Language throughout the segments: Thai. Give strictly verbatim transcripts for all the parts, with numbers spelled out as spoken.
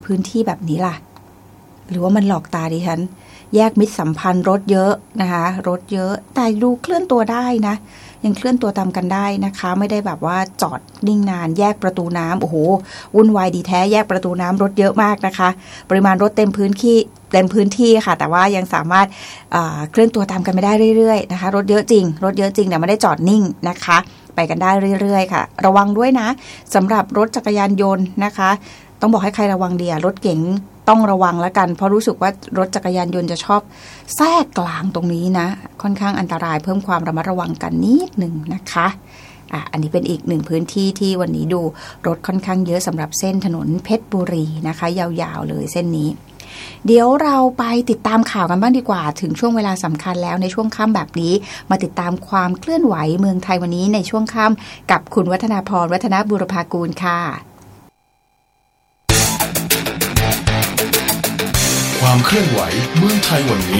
พื้นที่แบบนี้ล่ะหรือว่ามันหลอกตาดิฉันแยกมิตรสัมพันธ์รถเยอะนะคะรถเยอะแต่ดูเคลื่อนตัวได้นะยังเคลื่อนตัวตามกันได้นะคะไม่ได้แบบว่าจอดนิ่งนานแยกประตูน้ำโอ้โหวุ่นวายดีแท้แยกประตูน้ำรถเยอะมากนะคะปริมาณรถเต็มพื้นที่เต็มพื้นที่ค่ะแต่ว่ายังสามารถเคลื่อนตัวตามกันไม่ได้เรื่อยๆนะคะรถเยอะจริงรถเยอะจริงแต่ไม่ได้จอดนิ่งนะคะไปกันได้เรื่อยๆค่ะระวังด้วยนะสำหรับรถจักรยานยนต์นะคะต้องบอกให้ใครระวังเดียรถเก๋งต้องระวังแล้วกันเพราะรู้สึกว่ารถจักรยานยนต์จะชอบแทรกกลางตรงนี้นะค่อนข้างอันตรายเพิ่มความระมัดระวังกันนิดหนึ่งนะคะอ่ะอันนี้เป็นอีกหนึ่งพื้นที่ที่วันนี้ดูรถค่อนข้างเยอะสำหรับเส้นถนนเพชรบุรีนะคะยาวๆเลยเส้นนี้เดี๋ยวเราไปติดตามข่าวกันบ้างดีกว่าถึงช่วงเวลาสำคัญแล้วในช่วงค่ำแบบนี้มาติดตามความเคลื่อนไหวเมืองไทยวันนี้ในช่วงค่ำกับคุณวัฒนาพรวัฒนบุรพากูลค่ะความเคลื่อนไหวเมืองไทยวันนี้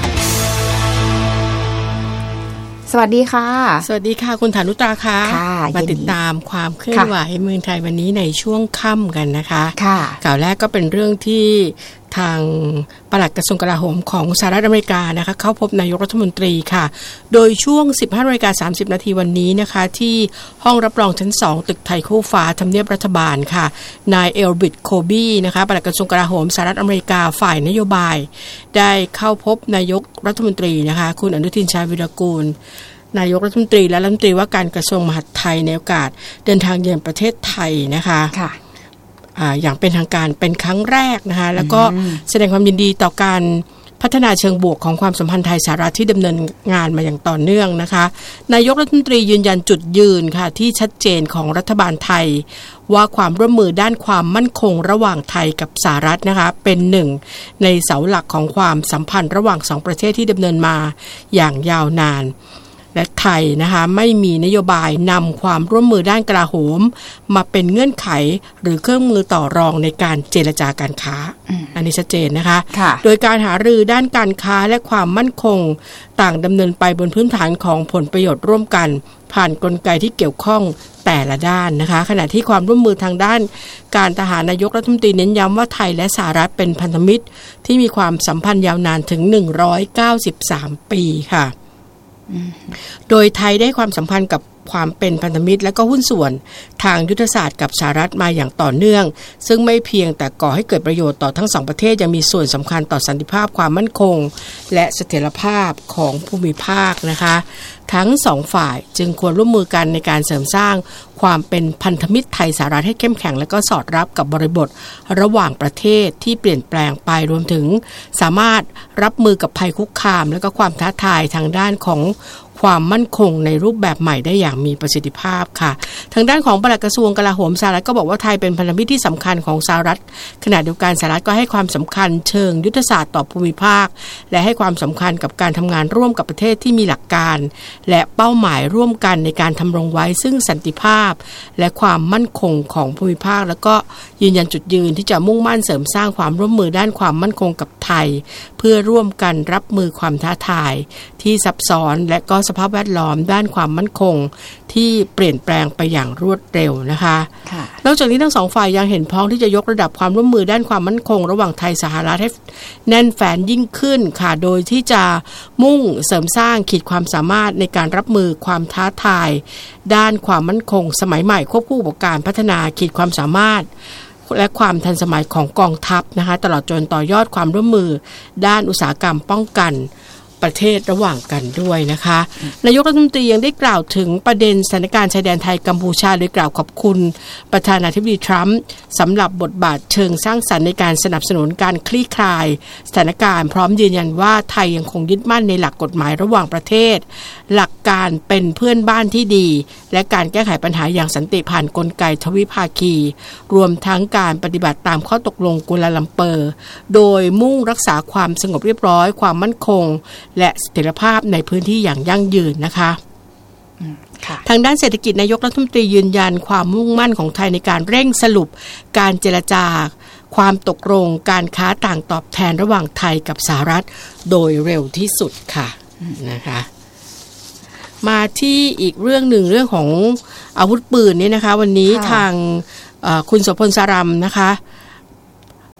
สวัสดีค่ะสวัสดีค่ะคุณฐานุตราค่ะมาติดตามความเคลื่อนไหวเมืองไทยวันนี้ในช่วงค่ำกันนะคะค่ะข่าวแรกก็เป็นเรื่องที่ทางปลัดกระทรวงกลาโหมของสหรัฐอเมริกานะคะเข้าพบนายกรัฐมนตรีค่ะโดยช่วง สิบห้านาฬิกาสามสิบนาทีวันนี้นะคะที่ห้องรับรองชั้นสองตึกไทยคู่ฟ้าทำเนียบรัฐบาลค่ะนายเอลบิดโคบี้นะคะปลัดกระทรวงกลาโหมสหรัฐอเมริกาฝ่ายนโยบายได้เข้าพบนายกรัฐมนตรีนะคะคุณอนุทินชาญวิรากูลนายกรัฐมนตรีและรัฐมนตรีว่าการกระทรวงมหาดไทยในโอกาสเดินทางเยือนประเทศไทยนะคะค่ะอ่าอย่างเป็นทางการเป็นครั้งแรกนะคะแล้วก็แสดงความยินดีต่อการพัฒนาเชิงบวกของความสัมพันธ์ไทยสหรัฐที่ดำเนินงานมาอย่างต่อเนื่องนะคะนายกรัฐมนตรียืนยันจุดยืนค่ะที่ชัดเจนของรัฐบาลไทยว่าความร่วมมือด้านความมั่นคงระหว่างไทยกับสหรัฐนะคะเป็นหนึ่งในเสาหลักของความสัมพันธ์ระหว่างสองประเทศที่ดำเนินมาอย่างยาวนานและไทยนะคะไม่มีนโยบายนำความร่วมมือด้านกลาโหมมาเป็นเงื่อนไขหรือเครื่องมือต่อรองในการเจรจาการค้า อ, อันนี้ชัดเจนนะคะโดยการหารือด้านการค้าและความมั่นคงต่างดำเนินไปบนพื้นฐานของผลประโยชน์ร่วมกันผ่านกลไกที่เกี่ยวข้องแต่ละด้านนะคะขณะที่ความร่วมมือทางด้านการทหารนายกรัฐมนตรีเน้นย้ำว่าไทยและสหรัฐเป็นพันธมิตรที่มีความสัมพันธ์ยาวนานถึงหนึ่งร้อยเก้าสิบสามปีค่ะโดยไทยได้ความสัมพันธ์กับความเป็นพันธมิตรและก็หุ้นส่วนทางยุทธศาสตร์กับสหรัฐมาอย่างต่อเนื่องซึ่งไม่เพียงแต่ก่อให้เกิดประโยชน์ต่อทั้งสองประเทศยังมีส่วนสำคัญต่อสันติภาพความมั่นคงและเสถียรภาพของภูมิภาคนะคะทั้งสองฝ่ายจึงควรร่วมมือกันในการเสริมสร้างความเป็นพันธมิตรไทยสหรัฐให้เข้มแข็งและก็สอดรับกับบริบทระหว่างประเทศที่เปลี่ยนแปลงไปรวมถึงสามารถรับมือกับภัยคุกคามและก็ความท้าทายทางด้านของความมั่นคงในรูปแบบใหม่ได้อย่างมีประสิทธิภาพค่ะทางด้านของปลัดกระทรวงกลาโหมสหรัฐก็บอกว่าไทยเป็นพันธมิตรที่สำคัญของสหรัฐขณะเดียวกันสหรัฐก็ให้ความสำคัญเชิงยุทธศาสตร์ต่อภูมิภาคและให้ความสำคัญกับการทำงานร่วมกับประเทศที่มีหลักการและเป้าหมายร่วมกันในการทำรงไว้ซึ่งสันติภาพและความมั่นคงของภูมิภาคแล้วก็ยืนยันจุดยืนที่จะมุ่งมั่นเสริมสร้างความร่วมมือด้านความมั่นคงกับไทยเพื่อร่วมกันรับมือความท้าทายที่ซับซ้อนและก็สภาพแวดล้อมด้านความมั่นคงที่เปลี่ยนแปลงไปอย่างรวดเร็วนะคะนอกจากนี้ทั้งสองฝ่ายยังเห็นพ้องที่จะยกระดับความร่วมมือด้านความมั่นคงระหว่างไทยสหรัฐให้แน่นแฟ้นยิ่งขึ้นค่ะโดยที่จะมุ่งเสริมสร้างขีดความสามารถในการรับมือความท้าทายด้านความมั่นคงสมัยใหม่ควบคู่กับการพัฒนาขีดความสามารถและความทันสมัยของกองทัพนะคะตลอดจนต่อยอดความร่วมมือด้านอุตสาหกรรมป้องกันประเทศระหว่างกันด้วยนะคะนายกรัฐมนตรียังได้กล่าวถึงประเด็นสถานการณ์ชายแดนไทยกัมพูชาโดยกล่าวขอบคุณประธานาธิบดีทรัมป์สำหรับบทบาทเชิงสร้างสรรค์ในการสนับสนุนการคลี่คลายสถานการณ์พร้อมยืนยันว่าไทยยังคงยึดมั่นในหลักกฎหมายระหว่างประเทศหลักการเป็นเพื่อนบ้านที่ดีและการแก้ไขปัญหาอย่างสันติผ่านกลไกทวิภาคีรวมทั้งการปฏิบัติตามข้อตกลงกัวลาลัมเปอร์โดยมุ่งรักษาความสงบเรียบร้อยความมั่นคงและเสถียรภาพในพื้นที่อย่างยั่งยืนนะคะทางด้านเศรษฐกิจนายกรัฐมนตรียืนยันความมุ่งมั่นของไทยในการเร่งสรุปการเจรจาความตกลงการค้าต่างตอบแทนระหว่างไทยกับสหรัฐโดยเร็วที่สุดค่ะนะคะมาที่อีกเรื่องหนึ่งเรื่องของอาวุธปืนนี่นะคะวันนี้ทางคุณโสพลสารัมนะคะ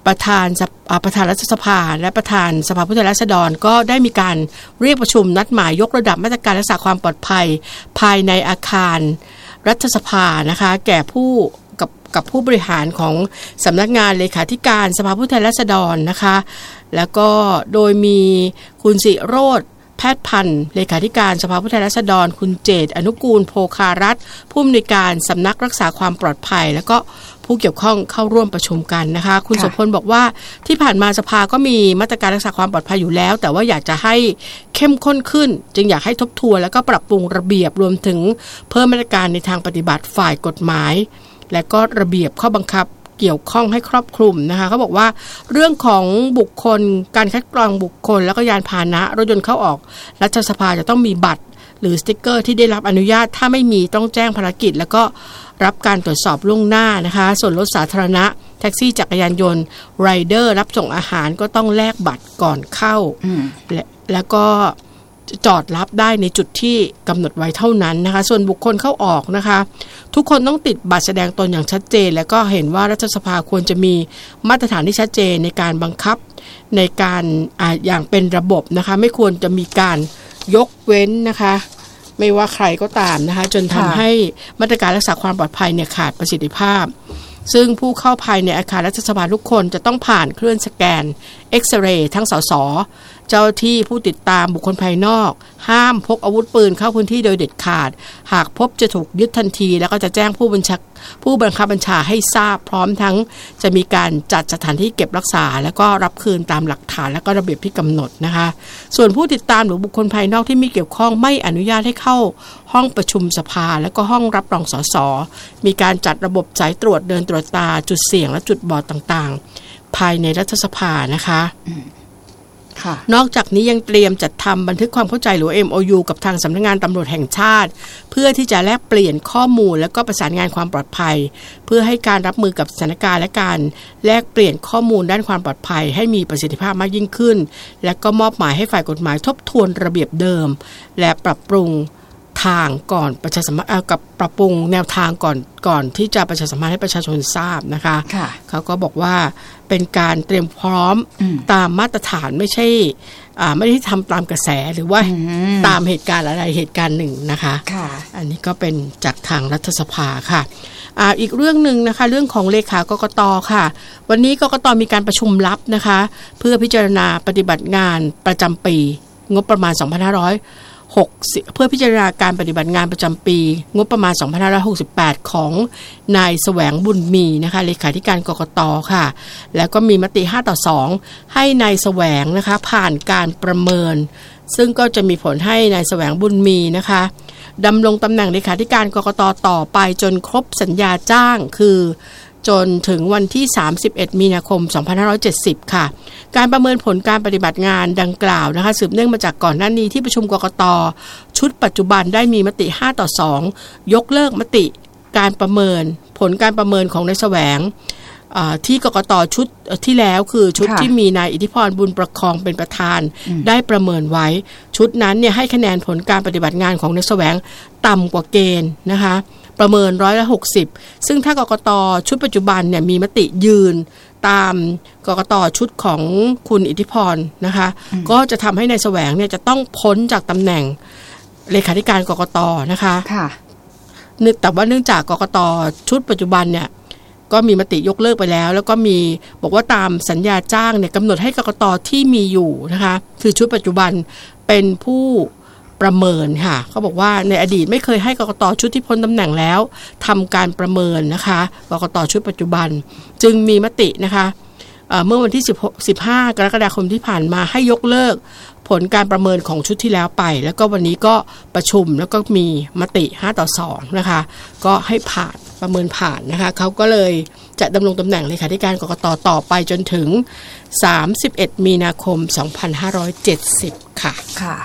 ประธานประธานรัฐสภาและประธานสภาผู้แทนราษฎรก็ได้มีการเรียกประชุมนัดหมายยกระดับมาตรการรักษาความปลอดภัยภายในอาคารรัฐสภานะคะแก่ผู้กับกับผู้บริหารของสำนักงานเลขาธิการสภาผู้แทนราษฎรนะคะแล้วก็โดยมีคุณศิโรจน์แพทย์พันธ์เลขาธิการสภาผู้แทนราษฎรคุณเจตอนุกูลโภคารัตน์ผู้อำนวยการสำนักรักษาความปลอดภัยแล้วก็ผู้เกี่ยวข้องเข้าร่วมประชุมกันนะคะคุณโสพลบอกว่าที่ผ่านมาสภาก็มีมาตรการรักษาความปลอดภัยอยู่แล้วแต่ว่าอยากจะให้เข้มข้นขึ้นจึงอยากให้ทบทวนแล้วก็ปรับปรุงระเบียบรวมถึงเพิ่มมาตรการในทางปฏิบัติฝ่ายกฎหมายและก็ระเบียบข้อบังคับเกี่ยวข้องให้ครอบคลุมนะคะเขาบอกว่าเรื่องของบุคคลการคัดกรองบุคคลแล้วก็ยานพาหนะรถยนต์เข้าออกรัฐสภาจะต้องมีบัตรหรือสติ๊กเกอร์ที่ได้รับอนุญาตถ้าไม่มีต้องแจ้งภารกิจแล้วก็รับการตรวจสอบล่วงหน้านะคะส่วนรถสาธารณะแท็กซี่จักรยานยนต์ไรเดอร์รับส่งอาหารก็ต้องแลกบัตรก่อนเข้าและแล้วก็จอดรับได้ในจุดที่กำหนดไว้เท่านั้นนะคะส่วนบุคคลเข้าออกนะคะทุกคนต้องติดบัตรแสดงตนอย่างชัดเจนและก็เห็นว่ารัฐสภาควรจะมีมาตรฐานที่ชัดเจนในการบังคับในการ อ, อย่างเป็นระบบนะคะไม่ควรจะมีการยกเว้นนะคะไม่ว่าใครก็ตามนะคะจนทำให้มาตรการรักษาความปลอดภัยเนี่ยขาดประสิทธิภาพซึ่งผู้เข้าภายในอาคารรัฐสภาทุกคนจะต้องผ่านเครื่องสแกนเอ็กซเรย์ทั้งสสเจ้าที่ผู้ติดตามบุคคลภายนอกห้ามพกอาวุธปืนเข้าพื้นที่โดยเด็ดขาดหากพบจะถูกยึดทันทีแล้วก็จะแจ้งผู้บัญชาผู้บังคับบัญชาให้ทราบพร้อมทั้งจะมีการจัดสถานที่เก็บรักษาแล้วก็รับคืนตามหลักฐานและก็ระเบียบที่กำหนดนะคะส่วนผู้ติดตามหรือบุคคลภายนอกที่มีเกี่ยวข้องไม่อนุญาตให้เข้าห้องประชุมสภาและก็ห้องรับรองสสมีการจัดระบบสายตรวจเดินตรวจตาจุดเสี่ยงและจุดบอดต่างๆภายในรัฐสภานะคะนอกจากนี้ยังเตรียมจัดทำบันทึกความเข้าใจหรือ เอ็ม โอ ยู กับทางสำนักงานตำรวจแห่งชาติเพื่อที่จะแลกเปลี่ยนข้อมูลและก็ประสานงานความปลอดภัยเพื่อให้การรับมือกับสถานการณ์และการแลกเปลี่ยนข้อมูลด้านความปลอดภัยให้มีประสิทธิภาพมากยิ่งขึ้นและก็มอบหมายให้ฝ่ายกฎหมายทบทวนระเบียบเดิมและปรับปรุงทางก่อนประชาสัมพันธ์กับปรับปรุงแนวทางก่อนก่อนที่จะประชาสัมพันธ์ให้ประชาชนทราบนะคะเขาก็บอกว่าเป็นการเตรียมพร้อมตามมาตรฐานไม่ใช่ไม่ได้ทำตามกระแสหรือว่าตามเหตุการณ์อะไรเหตุการณ์หนึ่งนะคะอันนี้ก็เป็นจากทางรัฐสภาค่ะอ่าอีกเรื่องนึงนะคะเรื่องของเลขากกต.ค่ะวันนี้กกต.มีการประชุมลับนะคะเพื่อพิจารณาปฏิบัติงานประจำปีงบประมาณสองพันห้าร้อยหกสิบเพื่อพิจารณาการปฏิบัติงานประจำปีงบประมาณสองพันห้าร้อยหกสิบแปดของนายแสวงบุญมีนะคะเลขาธิการกกต.ค่ะแล้วก็มีมติห้าต่อสองให้นายแสวงนะคะผ่านการประเมินซึ่งก็จะมีผลให้นายแสวงบุญมีนะคะดำรงตำแหน่งเลขาธิการกกต.ต่อไปจนครบสัญญาจ้างคือจนถึงวันที่สามสิบเอ็ดมีนาคมสองพันห้าร้อยเจ็ดสิบค่ะการประเมินผลการปฏิบัติงานดังกล่าวนะคะสืบเนื่องมาจากก่อนหน้านี้ที่ประชุมกกต.ชุดปัจจุบันได้มีมติห้าต่อสองยกเลิกมติการประเมินผลการประเมินของนายแสวงที่กกต.ชุดที่แล้วคือชุดที่มีนายอิทธิพรบุญประคองเป็นประธานได้ประเมินไว้ชุดนั้นเนี่ยให้คะแนนผลการปฏิบัติงานของนายแสวงต่ำกว่าเกณฑ์นะคะประเมินร้อยละหกสิบซึ่งถ้ากกต.ชุดปัจจุบันเนี่ยมีมติยืนตามกกต.ชุดของคุณอิทธิพรนะคะก็จะทำให้นายแสวงเนี่ยจะต้องพ้นจากตำแหน่งเลขาธิการกกต.นะคะค่ะแต่ว่าเนื่องจากกกต.ชุดปัจจุบันเนี่ยก็มีมติยกเลิกไปแล้วแล้วก็มีบอกว่าตามสัญญาจ้างเนี่ยกำหนดให้กกต.ที่มีอยู่นะคะคือชุดปัจจุบันเป็นผู้ประเมินค่ะเขาบอกว่าในอดีตไม่เคยให้กกต.ชุดที่พ้นตำแหน่งแล้วทำการประเมินนะคะกกต.ชุดปัจจุบันจึงมีมตินะคะเอ่อเมื่อวันที่สิบห้ากรกฎาคมที่ผ่านมาให้ยกเลิกผลการประเมินของชุดที่แล้วไปแล้วก็วันนี้ก็ประชุมแล้วก็มีมติห้าต่อสองนะคะก็ให้ผ่านประเมินผ่านนะคะเขาก็เลยจะดำรงตำแหน่งเลขาธิการกกต.ต่อไปจนถึงสามสิบเอ็ดมีนาคมสองพันห้าร้อยเจ็ดสิบค่ะค่ะ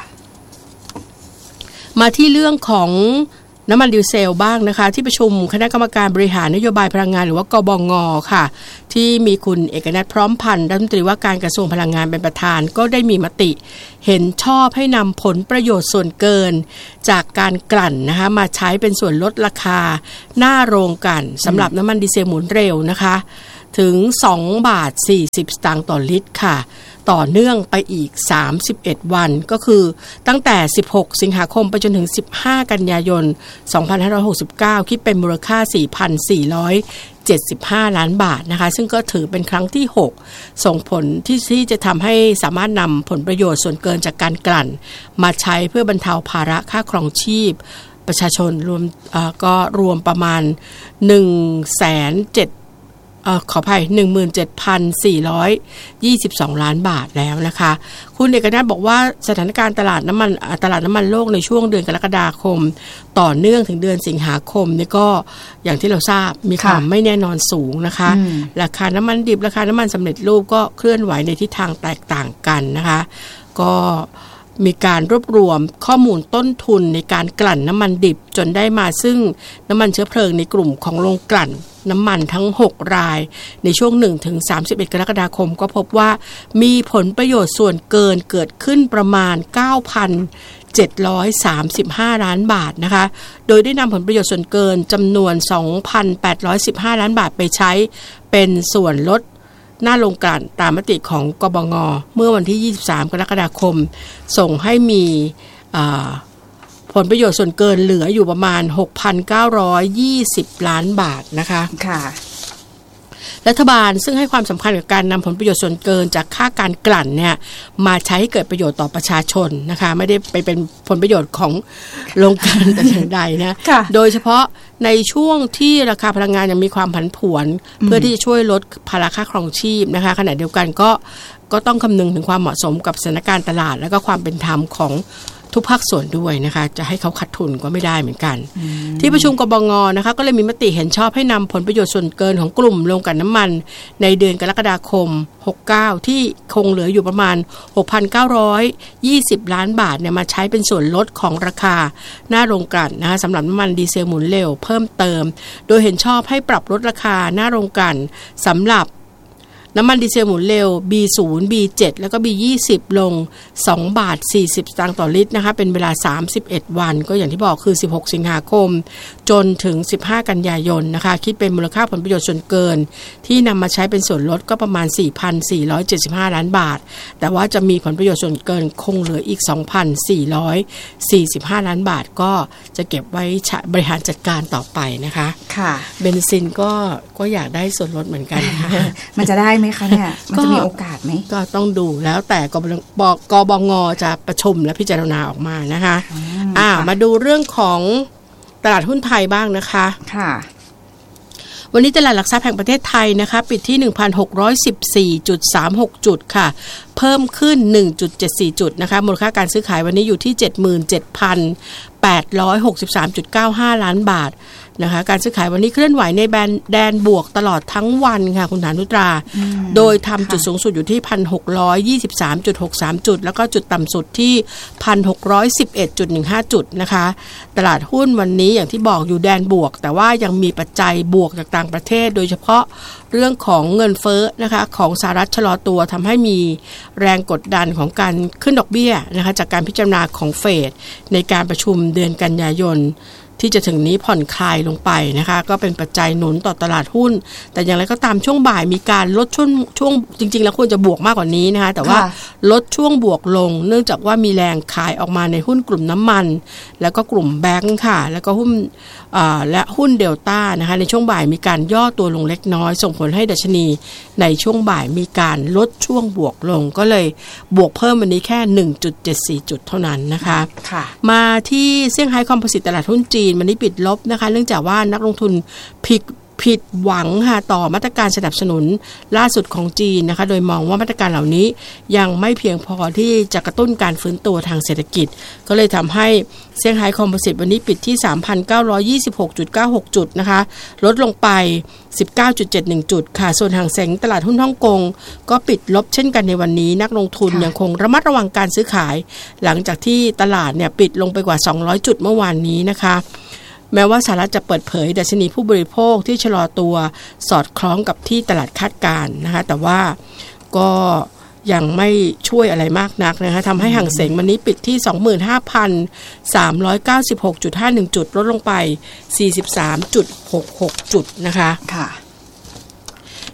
มาที่เรื่องของน้ำมันดีเซลบ้างนะคะที่ประชุมคณะกรรมการบริหารนโยบายพลังงานหรือว่ากบง.ค่ะที่มีคุณเอกนัทพร้อมพันธ์รัฐมนตรีว่าการกระทรวงพลังงานเป็นประธานก็ได้มีมติเห็นชอบให้นำผลประโยชน์ส่วนเกินจากการกลั่นนะคะมาใช้เป็นส่วนลดราคาหน้าโรงกลั่นสำหรับน้ำมันดีเซลหมุนเร็วนะคะถึงสองบาทสี่สิบสตางค์ต่อลิตรค่ะต่อเนื่องไปอีกสามสิบเอ็ดวันก็คือตั้งแต่สิบหกสิงหาคมไปจนถึงสิบห้ากันยายนสองพันห้าร้อยหกสิบเก้าคิดเป็นมูลค่า สี่พันสี่ร้อยเจ็ดสิบห้า ล้านบาทนะคะซึ่งก็ถือเป็นครั้งที่หกส่งผลที่ที่จะทำให้สามารถนำผลประโยชน์ส่วนเกินจากการกลั่นมาใช้เพื่อบรรเทาภาระค่าครองชีพประชาชนรวมก็รวมประมาณ หนึ่งแสนเจ็ดเอ่อขออภัย หนึ่งหมื่นเจ็ดพันสี่ร้อยยี่สิบสอง ล้านบาทแล้วนะคะคุณเอกนัทบอกว่าสถานการณ์ตลาดน้ำมันตลาดน้ำมันโลกในช่วงเดือนกรกฎาคมต่อเนื่องถึงเดือนสิงหาคมนี่ก็อย่างที่เราทราบมีความไม่แน่นอนสูงนะคะราคาน้ำมันดิบราคาน้ำมันสำเร็จรูปก็เคลื่อนไหวในทิศทางแตกต่างกันนะคะก็มีการรวบรวมข้อมูลต้นทุนในการกลั่นน้ำมันดิบจนได้มาซึ่งน้ำมันเชื้อเพลิงในกลุ่มของโรงกลั่นน้ำมันทั้งหกรายในช่วงหนึ่งถึงสามสิบเอ็ดกรกฎาคมก็พบว่ามีผลประโยชน์ส่วนเกินเกิดขึ้นประมาณ เก้าพันเจ็ดร้อยสามสิบห้า ล้านบาทนะคะโดยได้นำผลประโยชน์ส่วนเกินจำนวน สองพันแปดร้อยสิบห้า ล้านบาทไปใช้เป็นส่วนลดหน้าโรงกลั่นตามมติของกบง.เมื่อวันที่ยี่สิบสามกรกฎาคมส่งให้มีผลประโยชน์ส่วนเกินเหลืออยู่ประมาณ หกพันเก้าร้อยยี่สิบ ล้านบาทนะคะค่ะรัฐบาลซึ่งให้ความสำคัญกับการนำผลประโยชน์ส่วนเกินจากค่าการกลั่นเนี่ยมาใช้ให้เกิดประโยชน์ต่อประชาชนนะคะไม่ได้ไปเป็นผลประโยชน์ของโรงกลั่นแต่อย่างใดนะโดยเฉพาะในช่วงที่ราคาพลังงานยังมีความผันผวนเพื่อที่จะช่วยลดภาระค่าครองชีพนะคะขณะเดียวกันก็ก็ต้องคำนึงถึงความเหมาะสมกับสถานการณ์ตลาดและก็ความเป็นธรรมของทุกภาคส่วนด้วยนะคะจะให้เขาขาดทุนก็ไม่ได้เหมือนกันที่ประชุมกบง.นะคะก็เลยมีมติเห็นชอบให้นำผลประโยชน์ส่วนเกินของกลุ่มโรงกลั่นน้ำมันในเดือนกรกฎาคมหกสิบเก้าที่คงเหลืออยู่ประมาณ หกพันเก้าร้อยยี่สิบ ล้านบาทเนี่ยมาใช้เป็นส่วนลดของราคาหน้าโรงกลั่นนะคะสำหรับน้ำมันดีเซลหมุนเร็วเพิ่มเติมโดยเห็นชอบให้ปรับลดราคาหน้าโรงกลั่นสำหรับน้ำมันดีเซลหมุนเร็ว บี ศูนย์ บี เจ็ด แล้วก็ บี ยี่สิบ ลงสองบาทสี่สิบสตางค์ต่อลิตรนะคะเป็นเวลาสามสิบเอ็ดวันก็อย่างที่บอกคือสิบหกสิงหาคมจนถึงสิบห้ากันยายนนะคะคิดเป็นมูลค่าผลประโยชน์ส่วนเกินที่นำมาใช้เป็นส่วนลดก็ประมาณ สี่พันสี่ร้อยเจ็ดสิบห้า ล้านบาทแต่ว่าจะมีผลประโยชน์ส่วนเกินคงเหลืออีก สองพันสี่ร้อยสี่สิบห้า ล้านบาทก็จะเก็บไว้บริหารจัดการต่อไปนะคะค่ะเบนซินก็ก็อยากได้ส่วนลดเหมือนกันนะคะมันจะได้ไหมคะเนี่ยมันจะมีโอกาสไหมก็ต้องดูแล้วแต่กบกบง.จะประชุมและพิจารณาออกมานะคะอ่ามาดูเรื่องของตลาดหุ้นไทยบ้างนะคะค่ะวันนี้ตลาดหลักทรัพย์แห่งประเทศไทยนะคะปิดที่ หนึ่งพันหกร้อยสิบสี่จุดสามหก จุดค่ะเพิ่มขึ้น หนึ่งจุดเจ็ดสี่ จุดนะคะมูลค่าการซื้อขายวันนี้อยู่ที่ เจ็ดหมื่นเจ็ดพันแปดร้อยหกสิบสามจุดเก้าห้า ล้านบาทนะคะการซื้อขายวันนี้เคลื่อนไหวในแบนแดนบวกตลอดทั้งวันค่ะคุณฐานุตราโดยทำจุดสูงสุดอยู่ที่ หนึ่งพันหกร้อยยี่สิบสามจุดหกสาม จุดแล้วก็จุดต่ำสุดที่ หนึ่งพันหกร้อยสิบเอ็ดจุดหนึ่งห้า จุดนะคะตลาดหุ้นวันนี้อย่างที่บอกอยู่แดนบวกแต่ว่ายังมีปัจจัยบวกจากต่างประเทศโดยเฉพาะเรื่องของเงินเฟ้อนะคะของสหรัฐชะลอตัวทำให้มีแรงกดดันของการขึ้นดอกเบี้ยนะคะจากการพิจารณาของเฟดในการประชุมเดือนกันยายนที่จะถึงนี้ผ่อนคลายลงไปนะคะก็เป็นปัจจัยหนุนต่อตลาดหุ้นแต่อย่างไรก็ตามช่วงบ่ายมีการลดช่วงช่วงจริงๆแล้วควรจะบวกมากกว่านี้นะคะแต่ว่าลดช่วงบวกลงเนื่องจากว่ามีแรงขายออกมาในหุ้นกลุ่มน้ำมันแล้วก็กลุ่มแบงค์ค่ะแล้วก็หุ้นและหุ้นเดลต้านะคะในช่วงบ่ายมีการย่อตัวลงเล็กน้อยส่งผลให้ดัชนีในช่วงบ่ายมีการลดช่วงบวกลงก็เลยบวกเพิ่มวันนี้แค่ หนึ่งจุดเจ็ดสี่ จุดเท่านั้นนะคะมาที่เซี่ยงไฮ้คอมโพสิตตลาดหุ้นจีนวันนี้ปิดลบนะคะเนื่องจากว่านักลงทุนผิดผิดหวังค่ะต่อมาตรการสนับสนุนล่าสุดของจีนนะคะโดยมองว่ามาตรการเหล่านี้ยังไม่เพียงพอที่จะกระตุ้นการฟื้นตัวทางเศรษฐกิจก็เลยทำให้เซี่ยงไฮ้คอมโพสิตวันนี้ปิดที่ สามพันเก้าร้อยยี่สิบหกจุดเก้าหก จุดนะคะลดลงไป สิบเก้าจุดเจ็ดหนึ่ง จุดค่ะส่วนหางเส็งตลาดหุ้นฮ่องกงก็ปิดลบเช่นกันในวันนี้นักลงทุนยังคงระมัดระวังการซื้อขายหลังจากที่ตลาดเนี่ยปิดลงไปกว่าสองร้อยจุดเมื่อวานนี้นะคะแม้ว่าสหรัฐจะเปิดเผยดัชนีผู้บริโภคที่ชะลอตัวสอดคล้องกับที่ตลาดคาดการณ์นะคะแต่ว่าก็ยังไม่ช่วยอะไรมากนักนะคะทำให้หางเส็งวันนี้ปิดที่ สองหมื่นห้าพันสามร้อยเก้าสิบหกจุดห้าหนึ่ง จุดลดลงไป สี่สิบสามจุดหกหก จุดนะคะค่ะ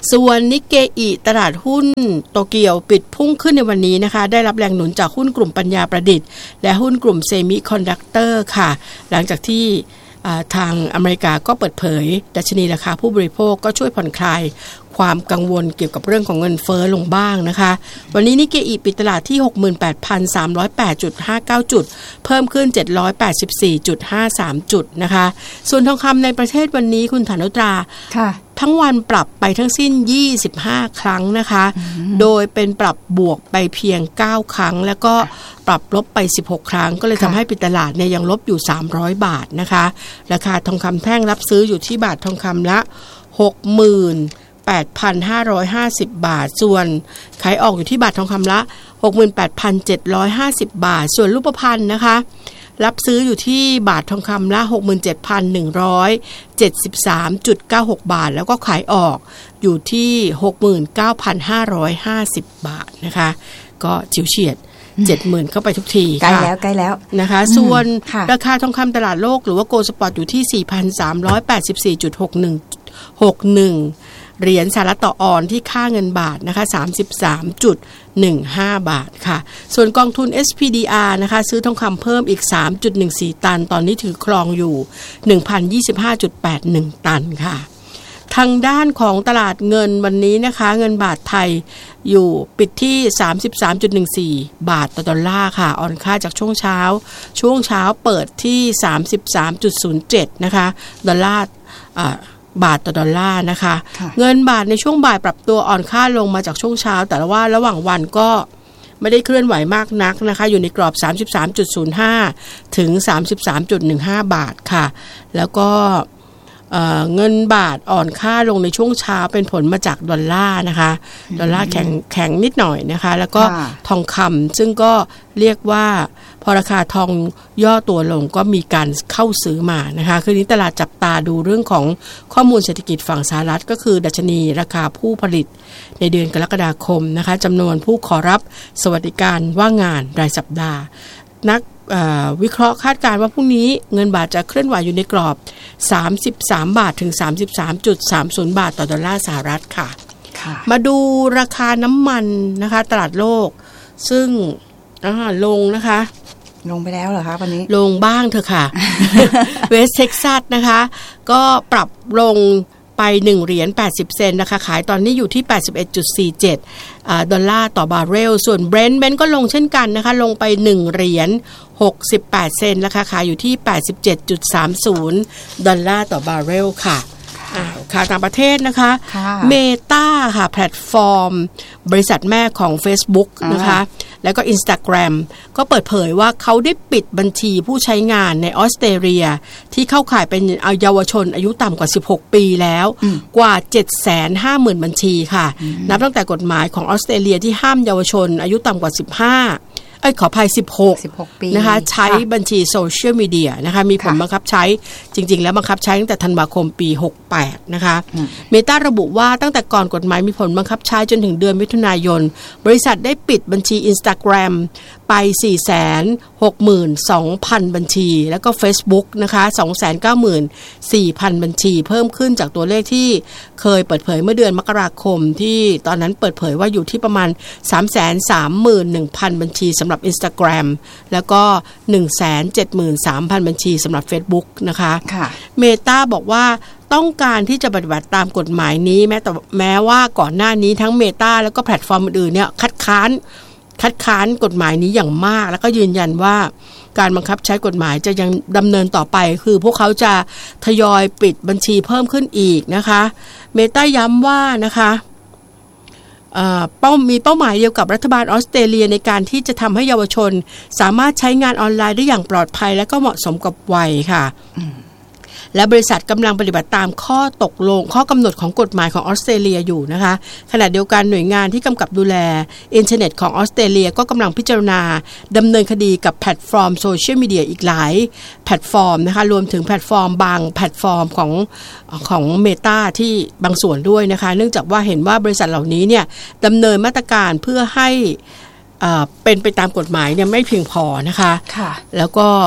ส่วนนิกเกอิตลาดหุ้นโตเกียวปิดพุ่งขึ้นในวันนี้นะคะได้รับแรงหนุนจากหุ้นกลุ่มปัญญาประดิษฐ์และหุ้นกลุ่มเซมิคอนดักเตอร์ค่ะหลังจากที่ทางอเมริกาก็เปิดเผยดัชนีราคาผู้บริโภคก็ช่วยผ่อนคลายความกังวลเกี่ยวกับเรื่องของเงินเฟ้อลงบ้างนะคะวันนี้นิกเกอิปิดตลาดที่ หกหมื่นแปดพันสามร้อยแปดจุดห้าเก้า จุดเพิ่มขึ้น เจ็ดร้อยแปดสิบสี่จุดห้าสาม จุดนะคะส่วนทองคำในประเทศวันนี้คุณฐานุตราค่ะทั้งวันปรับไปทั้งสิ้นยี่สิบห้าครั้งนะคะโดยเป็นปรับบวกไปเพียงเก้าครั้งแล้วก็ปรับลบไปสิบหกครั้งก็เลยทำให้ปิดตลาดเนี่ยยังลบอยู่สามร้อยบาทนะคะราคาทองคำแท่งรับซื้ออยู่ที่บาททองคำละ หกหมื่นแปดพันห้าร้อยห้าสิบ บาทส่วนขายออกอยู่ที่บาททองคำละ หกหมื่นแปดพันเจ็ดร้อยห้าสิบ บาทส่วนรูปพรรณนะคะรับซื้ออยู่ที่บาททองคำละ หกหมื่นเจ็ดพันหนึ่งร้อยเจ็ดสิบสามจุดเก้าหก บาทแล้วก็ขายออกอยู่ที่ หกหมื่นเก้าพันห้าร้อยห้าสิบ บาทนะคะก็ฉิวเฉียด เจ็ดหมื่น เข้าไปทุกทีใกล้แล้วใกล้แล้วนะคะส่วนราคาทองคำตลาดโลกหรือว่าโกลด์สปอตอยู่ที่ สี่พันสามร้อยแปดสิบสี่จุดหกหนึ่ง หกหนึ่งเหรียญสหรัฐต่อออนที่ค่าเงินบาทนะคะ สามสิบสามจุดหนึ่งห้า บาทค่ะส่วนกองทุน เอส พี ดี อาร์ นะคะซื้อทองคำเพิ่มอีก สามจุดหนึ่งสี่ ตันตอนนี้ถือครองอยู่ หนึ่งพันยี่สิบห้าจุดแปดหนึ่ง ตันค่ะทางด้านของตลาดเงินวันนี้นะคะเงินบาทไทยอยู่ปิดที่ สามสิบสามจุดหนึ่งสี่ บาทต่อดอลลาร์ค่ะอ่อนค่าจากช่วงเช้าช่วงเช้าเปิดที่ สามสิบสามจุดศูนย์เจ็ด นะคะดอลลาร์อ่าบาทต่อดอลลาร์นะคะเงินบาทในช่วงบ่ายปรับตัวอ่อนค่าลงมาจากช่วงเช้าแต่ว่าระหว่างวันก็ไม่ได้เคลื่อนไหวมากนักนะคะอยู่ในกรอบ สามสิบสามจุดศูนย์ห้า ถึง สามสิบสามจุดหนึ่งห้า บาทค่ะแล้วก็เอ่อเงินบาทอ่อนค่าลงในช่วงเช้าเป็นผลมาจากดอลลาร์นะคะดอลลาร์แข็งแข็งนิดหน่อยนะคะแล้วก็ทองคำซึ่งก็เรียกว่าพอราคาทองย่อตัวลงก็มีการเข้าซื้อมานะคะคืนนี้ตลาดจับตาดูเรื่องของข้อมูลเศรษฐกิจฝั่งสหรัฐก็คือดัชนีราคาผู้ผลิตในเดือนกรกฎาคมนะคะจำนวนผู้ขอรับสวัสดิการว่างงานรายสัปดาห์นักวิเคราะห์คาดการณ์ว่าพรุ่งนี้เงินบาทจะเคลื่อนไหวอยู่ในกรอบสามสิบสามบาทถึง สามสิบสามจุดสามศูนย์ บาทต่อดอลลาร์สหรัฐค่ะมาดูราคาน้ำมันนะคะตลาดโลกซึ่งลงนะคะลงไปแล้วเหรอคะวันนี้ลงบ้างเถอะค่ะ เวสต์เท็กซัสนะคะก็ปรับลงไปหนึ่งเหรียญแปดสิบเซนต์นะคะขายตอนนี้อยู่ที่ แปดสิบเอ็ดจุดสี่เจ็ด อ่าดอลลาร์ต่อบาร์เรลส่วน Brent Brent ก็ลงเช่นกันนะคะลงไปหนึ่งเหรียญหกสิบแปดเซนต์ราคาขายอยู่ที่ แปดสิบเจ็ดจุดสามศูนย์ ดอลลาร์ต่อบาร์เรลค่ะค่ะต่างประเทศนะคะเมตาค่ะแพลตฟอร์มบริษัทแม่ของ Facebook นะคะแล้วก็ Instagram ก็เปิดเผยว่าเขาได้ปิดบัญชีผู้ใช้งานในออสเตรเลียที่เข้าข่ายเป็นเยาวชนอายุต่ำกว่าสิบหกปีแล้วกว่า เจ็ดแสนห้าหมื่น บัญชีค่ะนับตั้งแต่กฎหมายของออสเตรเลียที่ห้ามเยาวชนอายุต่ำกว่าสิบห้าเอ้ยขออภัยสิบหกนะคะใช้บัญชีโซเชียลมีเดียนะคะมีผลบังคับใช้จริงๆแล้วบังคับใช้ตั้งแต่ธันวาคมปีหกสิบแปดนะคะเมตาระบุว่าตั้งแต่ก่อนกฎหมายมีผลบังคับใช้จนถึงเดือนมิถุนายนบริษัทได้ปิดบัญชี Instagram ไป สี่แสนหกหมื่นสองพัน บัญชีแล้วก็ Facebook นะคะ สองแสนเก้าหมื่นสี่พัน บัญชีเพิ่มขึ้นจากตัวเลขที่เคยเปิดเผยเมื่อเดือนมกราคมที่ตอนนั้นเปิดเผยว่าอยู่ที่ประมาณ สามแสนสามหมื่นหนึ่งพัน บัญชีสำหรับ Instagram แล้วก็ หนึ่งแสนเจ็ดหมื่นสามพัน บัญชีสำหรับ Facebook นะคะเมตาบอกว่าต้องการที่จะปฏิบัติตามกฎหมายนี้แม้แต่แม้ว่าก่อนหน้านี้ทั้งเมตาแล้วก็แพลตฟอร์มอื่นๆเนี่ยคัดค้านคัดค้านกฎหมายนี้อย่างมากแล้วก็ยืนยันว่าการบังคับใช้กฎหมายจะยังดำเนินต่อไปคือพวกเขาจะทยอยปิดบัญชีเพิ่มขึ้นอีกนะคะเมตาย้ำว่านะคะเป้ามีเป้าหมายเดียวกับรัฐบาลออสเตรเลียในการที่จะทำให้เยาวชนสามารถใช้งานออนไลน์ได้อย่างปลอดภัยและก็เหมาะสมกับวัยค่ะและบริษัทกำลังปฏิบัติตามข้อตกลงข้อกำหนดของกฎหมายของออสเตรเลียอยู่นะคะขณะเดียวกันหน่วยงานที่กำกับดูแลอินเทอร์เน็ตของออสเตรเลียก็กำลังพิจารณาดำเนินคดีกับแพลตฟอร์มโซเชียลมีเดียอีกหลายแพลตฟอร์มนะคะรวมถึงแพลตฟอร์มบางแพลตฟอร์มของของเมตาที่บางส่วนด้วยนะคะเนื่องจากว่าเห็นว่าบริษัทเหล่านี้เนี่ยดำเนินมาตรการเพื่อให้เป็นไปตามกฎหมายเนี่ยไม่เพียงพอนะคะแล้วก็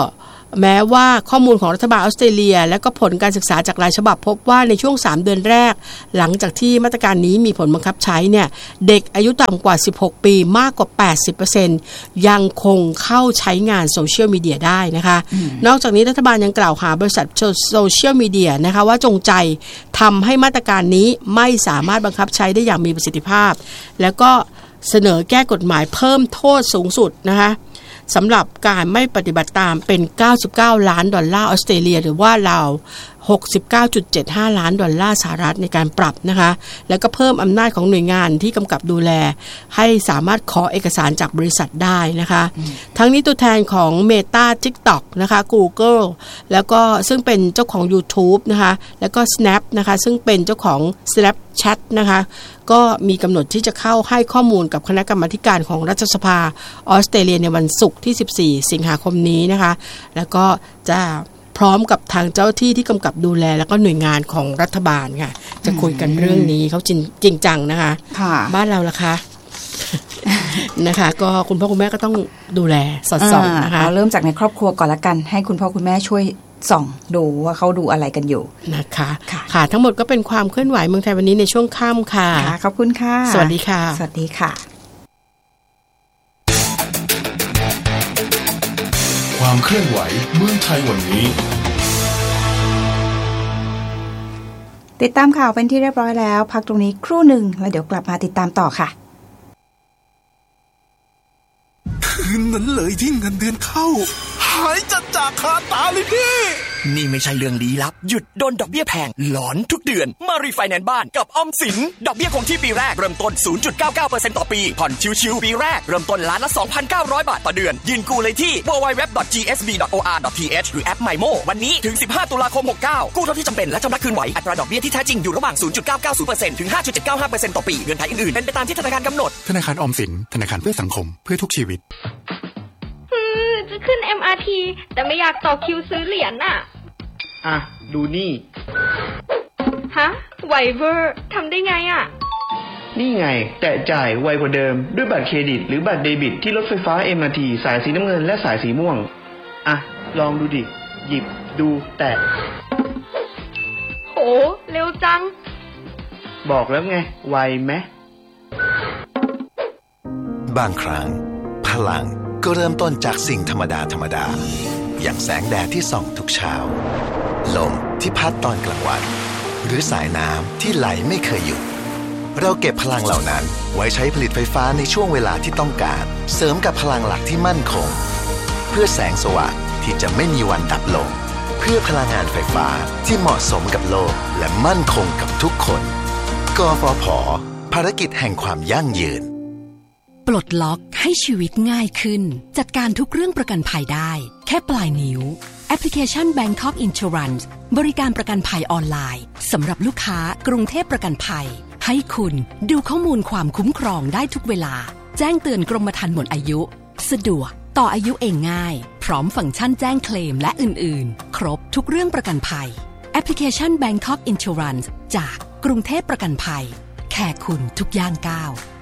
แม้ว่าข้อมูลของรัฐบาลออสเตรเลียและก็ผลการศึกษาจากรายฉบับพบว่าในช่วงสามเดือนแรกหลังจากที่มาตรการนี้มีผลบังคับใช้เนี่ยเด็กอายุต่ำกว่าสิบหกปีมากกว่า แปดสิบเปอร์เซ็นต์ ยังคงเข้าใช้งานโซเชียลมีเดียได้นะคะนอกจากนี้รัฐบาลยังกล่าวหาบริษัทโซเชียลมีเดียนะคะว่าจงใจทำให้มาตรการนี้ไม่สามารถบังคับใช้ได้อย่างมีประสิทธิภาพแล้วก็เสนอแก้กฎหมายเพิ่มโทษสูงสุดนะคะสำหรับการไม่ปฏิบัติตามเป็นเก้าสิบเก้าล้านดอลลาร์ออสเตรเลียหรือว่าราว หกสิบเก้าจุดเจ็ดห้า ล้านดอลลาร์สหรัฐในการปรับนะคะแล้วก็เพิ่มอำนาจของหน่วยงานที่กำกับดูแลให้สามารถขอเอกสารจากบริษัทได้นะคะทั้งนี้ตัวแทนของ Meta TikTok นะคะ Google แล้วก็ซึ่งเป็นเจ้าของ YouTube นะคะแล้วก็ Snap นะคะซึ่งเป็นเจ้าของ Snapchat นะคะก็มีกำหนดที่จะเข้าให้ข้อมูลกับคณะกรรมาการของรัฐสภาออสเตรเลียในวันศุกร์ที่สิบสี่สิงหาคมนี้นะคะแล้วก็จะพร้อมกับทางเจ้าที่ที่กำกับดูแลแล้วก็หน่วยงานของรัฐบาลค่ะจะคุยกันเรื่องนี้เขาจริงจริงจังนะคะบ้านเราล่ะคะ นะคะ ก็คุณพ่อคุณแม่ก็ต้องดูแลสอดส่องนะคะเริ่มจากในครอบครัวก่อนละกันให้คุณพ่อคุณแม่ช่วยส่องดูว่าเขาดูอะไรกันอยู่นะคะค่ะทั้งหมดก็เป็นความเคลื่อนไหวเมืองไทยวันนี้ในช่วงค่ำค่ะขอบคุณค่ะสวัสดีค่ะสวัสดีค่ะความเคลื่อนไหวเมืองไทยวันนี้ติดตามข่าวเป็นที่เรียบร้อยแล้วพักตรงนี้ครู่หนึ่งแล้วเดี๋ยวกลับมาติดตามต่อค่ะคืนนั้นเลยที่เงินเดือนเข้าหายจัดจากคาตาเลยพี่นี่ไม่ใช่เรื่องลี้ลับหยุดโดนดอกเบี้ยแพงหลอนทุกเดือนมารีไฟแนนซ์บ้านกับออมสินดอกเบี้ยคงที่ปีแรกเริ่มต้น ศูนย์จุดเก้าเก้าเปอร์เซ็นต์ ต่อปีผ่อนชิวๆปีแรกเริ่มต้นล้านละ สองพันเก้าร้อย บาทต่อเดือนยืนกู้เลยที่ ดับเบิลยู ดับเบิลยู ดับเบิลยู ดอท จี เอส บี ดอท โอ อาร์ ดอท ที เอช หรือแอป MyMo วันนี้ถึงสิบห้าตุลาคมหกเก้ากู้เท่าที่จำเป็นและชำระคืนไหวอัตราดอกเบี้ยที่แท้จริงอยู่ระหว่าง ศูนย์จุดเก้าเก้าศูนย์ เปอร์เซ็นต์ ถึง ห้าจุดเจ็ดเก้าห้าเปอร์เซ็นต์ ต่อปีเงื่อนไขอื่นๆเป็นไปตามที่ธนาคารกำหนดธนาคารออมสินธนาคารเพื่อสังคมเพื่อทุกชีวิตจะขึ้น เอ็ม อาร์ ที แต่ไม่อยากต่อคิวซื้อเหรียญน่ะอ่ะดูนี่ฮะไวเวอร์ทำได้ไงอ่ะนี่ไงแตะจ่ายไวกว่าเดิมด้วยบัตรเครดิตหรือบัตรเดบิตที่รถไฟฟ้า เอ็ม อาร์ ที สายสีน้ำเงินและสายสีม่วงอ่ะลองดูดิหยิบดูแตะโหเร็วจังบอกแล้วไงไวไหมบางครั้งพลังก็เริ่มต้นจากสิ่งธรรมดาธรรมดาอย่างแสงแดดที่ส่องทุกเช้าลมที่พัดตอนกลางวันหรือสายน้ำที่ไหลไม่เคยหยุดเราเก็บพลังเหล่านั้นไว้ใช้ผลิตไฟฟ้าในช่วงเวลาที่ต้องการเสริมกับพลังหลักที่มั่นคงเพื่อแสงสว่างที่จะไม่มีวันดับลงเพื่อพลังงานไฟฟ้าที่เหมาะสมกับโลกและมั่นคงกับทุกคนกฟผ.ภารกิจแห่งความยั่งยืนปลดล็อกให้ชีวิตง่ายขึ้นจัดการทุกเรื่องประกันภัยได้แค่ปลายนิ้วแอปพลิเคชัน Bangkok Insurance บริการประกันภัยออนไลน์สำหรับลูกค้ากรุงเทพประกันภัยให้คุณดูข้อมูลความคุ้มครองได้ทุกเวลาแจ้งเตือนกรมธรรม์หมดอายุสะดวกต่ออายุเองง่ายพร้อมฟังก์ชันแจ้งเคลมและอื่นๆครบทุกเรื่องประกันภัยแอปพลิเคชัน Bangkok Insurance จากกรุงเทพประกันภัยแค่คุณทุกย่างก้าว